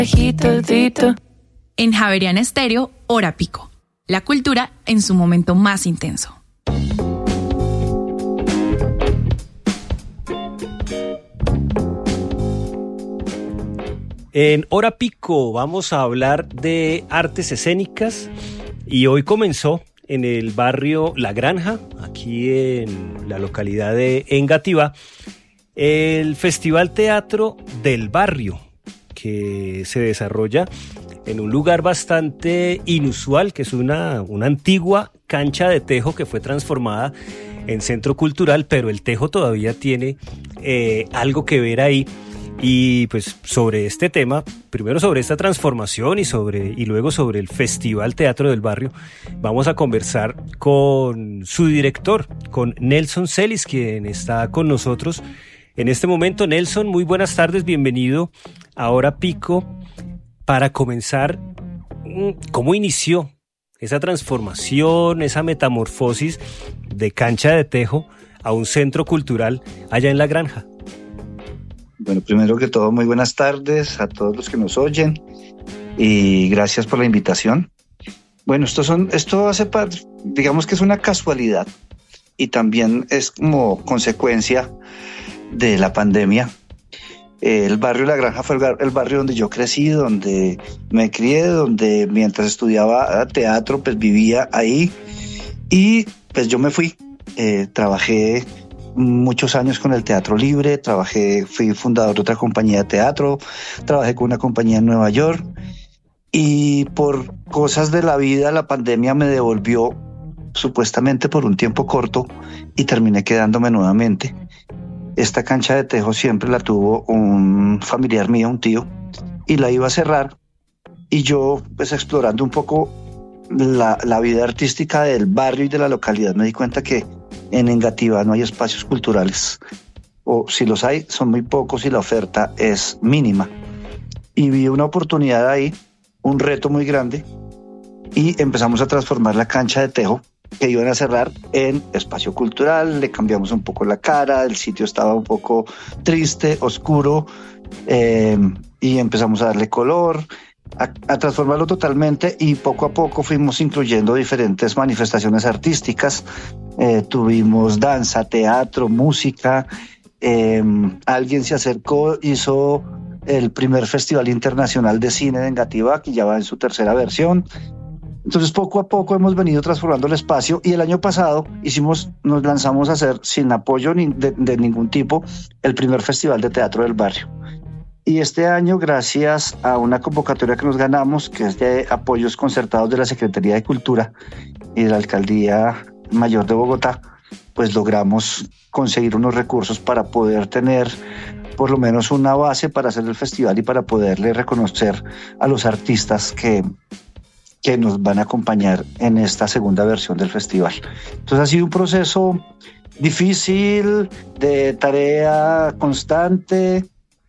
En Javeriana Estéreo, Hora Pico. La cultura en su momento más intenso. En Hora Pico vamos a hablar de artes escénicas y hoy comenzó en el barrio La Granja, aquí en la localidad de Engativá, el Festival Teatro del Barrio, que se desarrolla en un lugar bastante inusual, que es una antigua cancha de tejo que fue transformada en centro cultural, pero el tejo todavía tiene algo que ver ahí. Y pues sobre este tema, primero sobre esta transformación y luego sobre el Festival Teatro del Barrio, vamos a conversar con su director, con Nelson Celis, quien está con nosotros en este momento. Nelson, muy buenas tardes, bienvenido a Hora Pico. Para comenzar, ¿cómo inició esa transformación, esa metamorfosis de cancha de tejo a un centro cultural allá en La Granja? Bueno, primero que todo, muy buenas tardes a todos los que nos oyen y gracias por la invitación. Bueno, esto hace parte, digamos que es una casualidad y también es como consecuencia de la pandemia. El barrio La Granja fue el barrio donde yo crecí, donde me crié, donde mientras estudiaba teatro pues vivía ahí y pues yo me fui, trabajé muchos años con el Teatro Libre, fui fundador de otra compañía de teatro, trabajé con una compañía en Nueva York y por cosas de la vida la pandemia me devolvió supuestamente por un tiempo corto y terminé quedándome nuevamente. Esta cancha de tejo siempre la tuvo un familiar mío, un tío, y la iba a cerrar y yo pues explorando un poco la vida artística del barrio y de la localidad me di cuenta que en Engativá no hay espacios culturales, o si los hay son muy pocos y la oferta es mínima. Y vi una oportunidad ahí, un reto muy grande, y empezamos a transformar la cancha de tejo que iban a cerrar en espacio cultural. Le cambiamos un poco la cara, el sitio estaba un poco triste, oscuro, y empezamos a darle color, a transformarlo totalmente, y poco a poco fuimos incluyendo diferentes manifestaciones artísticas. Tuvimos danza, teatro, música. Alguien se acercó, hizo el primer Festival Internacional de Cine de Engativá, que ya va en su tercera versión. Entonces poco a poco hemos venido transformando el espacio y el año pasado nos lanzamos a hacer, sin apoyo de ningún tipo, el primer Festival de Teatro del Barrio. Y este año, gracias a una convocatoria que nos ganamos, que es de apoyos concertados de la Secretaría de Cultura y de la Alcaldía Mayor de Bogotá, pues logramos conseguir unos recursos para poder tener por lo menos una base para hacer el festival y para poderle reconocer a los artistas que nos van a acompañar en esta segunda versión del festival. Entonces ha sido un proceso difícil, de tarea constante,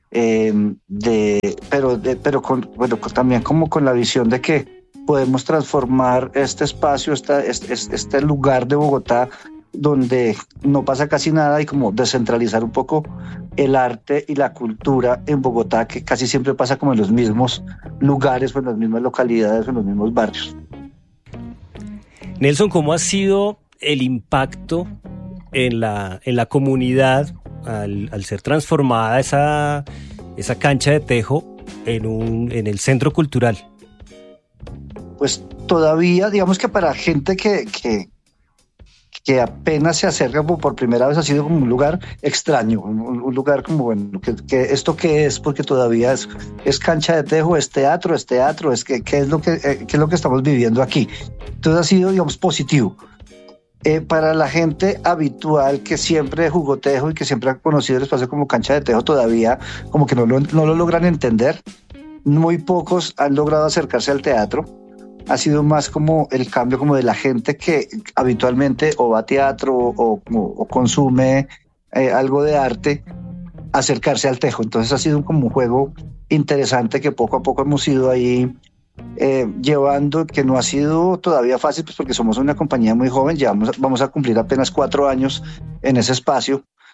también como con la visión de que podemos transformar este espacio, este lugar de Bogotá donde no pasa casi nada, y como descentralizar un poco el arte y la cultura en Bogotá, que casi siempre pasa como en los mismos lugares o en las mismas localidades o en los mismos barrios. Nelson, ¿cómo ha sido el impacto en la comunidad al ser transformada esa cancha de tejo en el centro cultural? Pues todavía, digamos que para gente que apenas se acerca por primera vez, ha sido como un lugar extraño, un lugar como, bueno, que ¿esto qué es? Porque todavía es cancha de tejo, es teatro, ¿qué es lo que estamos viviendo aquí? Entonces ha sido, digamos, positivo. Para la gente habitual que siempre jugó tejo y que siempre ha conocido el espacio como cancha de tejo, todavía como que no lo logran entender. Muy pocos han logrado acercarse al teatro. Ha sido más como el cambio como de la gente que habitualmente o va a teatro o consume algo de arte, acercarse al tejo. Entonces ha sido como un juego interesante que poco a poco hemos ido ahí llevando, que no ha sido todavía fácil, pues porque somos una compañía muy joven, vamos a cumplir apenas 4 años en ese espacio,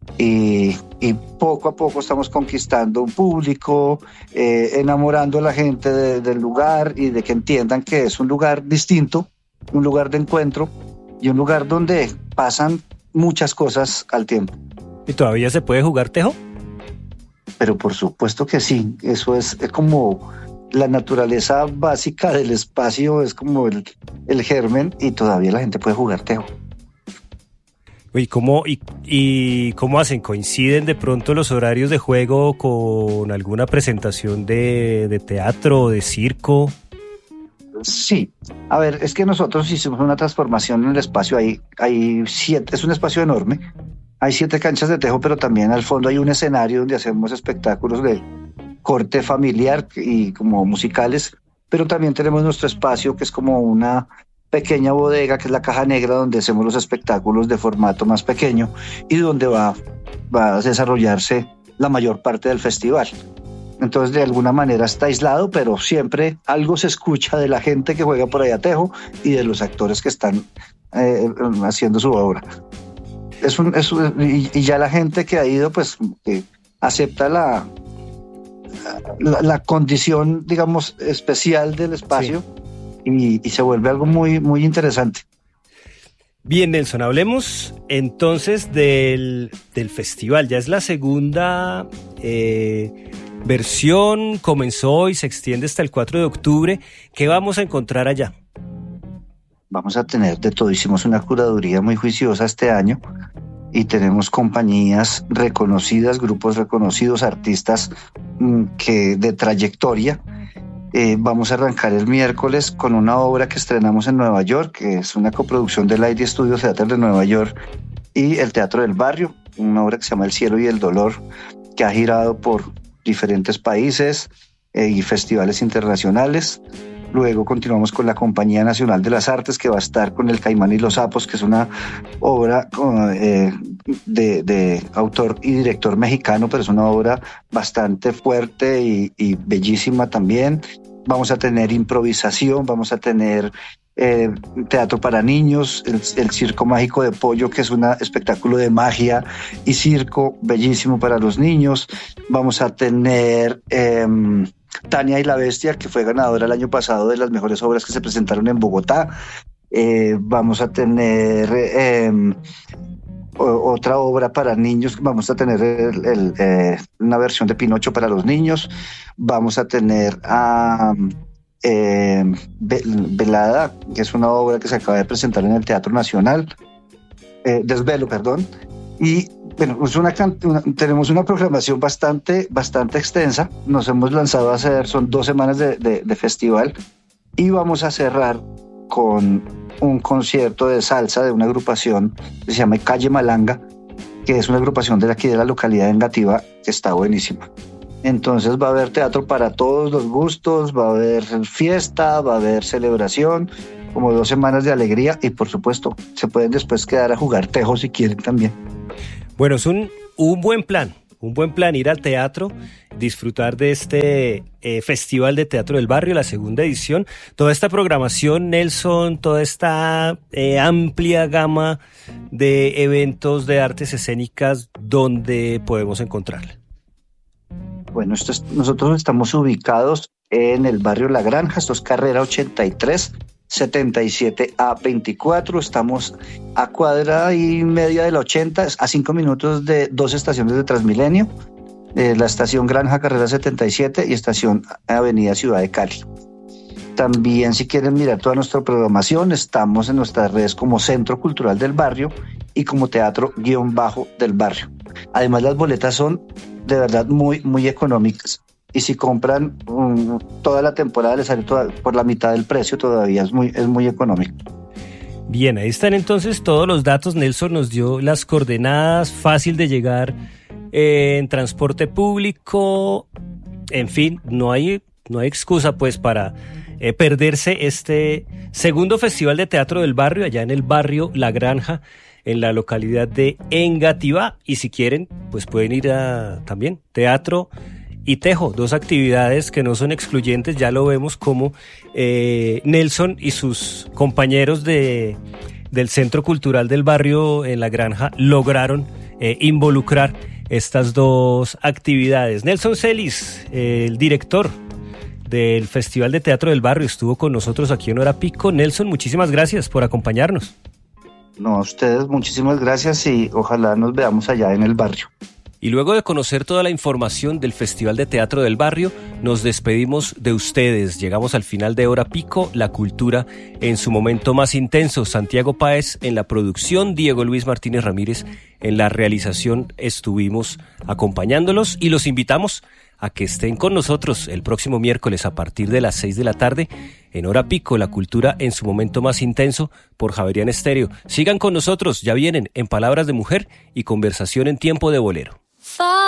y poco a poco estamos conquistando un público, enamorando a la gente del lugar y de que entiendan que es un lugar distinto, un lugar de encuentro y un lugar donde pasan muchas cosas al tiempo. ¿Y todavía se puede jugar tejo? Pero por supuesto que sí, eso es como la naturaleza básica del espacio, es como el germen, y todavía la gente puede jugar tejo. ¿Y cómo hacen? ¿Coinciden de pronto los horarios de juego con alguna presentación de teatro o de circo? Sí, a ver, es que nosotros hicimos una transformación en el espacio, hay 7, es un espacio enorme, hay 7 canchas de tejo, pero también al fondo hay un escenario donde hacemos espectáculos de corte familiar y como musicales, pero también tenemos nuestro espacio que es como una pequeña bodega, que es la caja negra, donde hacemos los espectáculos de formato más pequeño y donde va a desarrollarse la mayor parte del festival. Entonces, de alguna manera está aislado, pero siempre algo se escucha de la gente que juega por allá tejo y de los actores que están haciendo su obra. Y ya la gente que ha ido, pues, acepta la condición, digamos, especial del espacio, sí. y se vuelve algo muy, muy interesante. Bien, Nelson, hablemos entonces del festival. Ya es la segunda versión, comenzó y se extiende hasta el 4 de octubre. ¿Qué vamos a encontrar allá? Vamos a tener de todo. Hicimos una curaduría muy juiciosa este año y tenemos compañías reconocidas, grupos reconocidos, artistas de trayectoria. Vamos a arrancar el miércoles con una obra que estrenamos en Nueva York, que es una coproducción del ID Studio Theater de Nueva York y el Teatro del Barrio, una obra que se llama El Cielo y el Dolor, que ha girado por diferentes países y festivales internacionales. Luego continuamos con la Compañía Nacional de las Artes, que va a estar con El Caimán y los Sapos, que es una obra de autor y director mexicano, pero es una obra bastante fuerte y bellísima también. Vamos a tener improvisación, vamos a tener teatro para niños, el Circo Mágico de Pollo, que es un espectáculo de magia y circo bellísimo para los niños. Vamos a tener Tania y la Bestia, que fue ganadora el año pasado de las mejores obras que se presentaron en Bogotá. Vamos a tener otra obra para niños. Vamos a tener una versión de Pinocho para los niños. Vamos a tener Velada, que es una obra que se acaba de presentar en el Teatro Nacional. Desvelo, perdón. Y bueno, tenemos una programación bastante extensa. Nos hemos lanzado a hacer, son 2 semanas de festival, y vamos a cerrar con un concierto de salsa de una agrupación que se llama Calle Malanga, que es una agrupación de aquí de la localidad de Engativá, que está buenísima. Entonces va a haber teatro para todos los gustos, va a haber fiesta, va a haber celebración, como 2 semanas de alegría, y por supuesto se pueden después quedar a jugar tejo si quieren también. Bueno, es un buen plan ir al teatro, disfrutar de este Festival de Teatro del Barrio, la segunda edición. Toda esta programación, Nelson, toda esta amplia gama de eventos de artes escénicas, ¿dónde podemos encontrarla? Bueno, nosotros estamos ubicados en el barrio La Granja, esto es carrera 83, 77A24, estamos a cuadra y media de la 80, a 5 minutos de 2 estaciones de Transmilenio, la estación Granja Carrera 77 y estación Avenida Ciudad de Cali. También, si quieren mirar toda nuestra programación, estamos en nuestras redes como Centro Cultural del Barrio y como Teatro-del Barrio. Además, las boletas son de verdad muy, muy económicas. Y si compran toda la temporada, les sale por la mitad del precio, todavía es muy económico. Bien, ahí están entonces todos los datos. Nelson nos dio las coordenadas, fácil de llegar en transporte público. En fin, no hay excusa pues para perderse este segundo Festival de Teatro del Barrio, allá en el barrio La Granja, en la localidad de Engativá. Y si quieren, pues pueden ir a también teatro y tejo, 2 actividades que no son excluyentes. Ya lo vemos como Nelson y sus compañeros del Centro Cultural del Barrio en La Granja lograron involucrar estas dos actividades. Nelson Celis, el director del Festival de Teatro del Barrio, estuvo con nosotros aquí en Hora Pico. Nelson, muchísimas gracias por acompañarnos. No, a ustedes muchísimas gracias y ojalá nos veamos allá en el barrio. Y luego de conocer toda la información del Festival de Teatro del Barrio, nos despedimos de ustedes. Llegamos al final de Hora Pico, la cultura en su momento más intenso. Santiago Páez en la producción, Diego Luis Martínez Ramírez en la realización. Estuvimos acompañándolos y los invitamos a que estén con nosotros el próximo miércoles a partir de las 6 de la tarde en Hora Pico, la cultura en su momento más intenso por Javerian Estéreo. Sigan con nosotros, ya vienen En Palabras de Mujer y Conversación en Tiempo de Bolero.